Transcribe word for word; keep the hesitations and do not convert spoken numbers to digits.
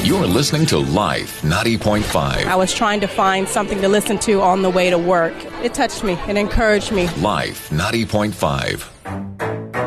You're listening to Life ninety point five. I was trying to find something to listen to on the way to work. It touched me. It encouraged me. Life ninety point five.